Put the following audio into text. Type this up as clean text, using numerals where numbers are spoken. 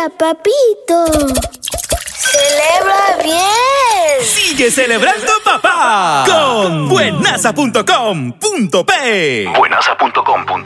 Mira, papito. ¡Celebra bien! ¡Sigue celebrando, papá! Con buenaza.com.p. Buenaza.com.p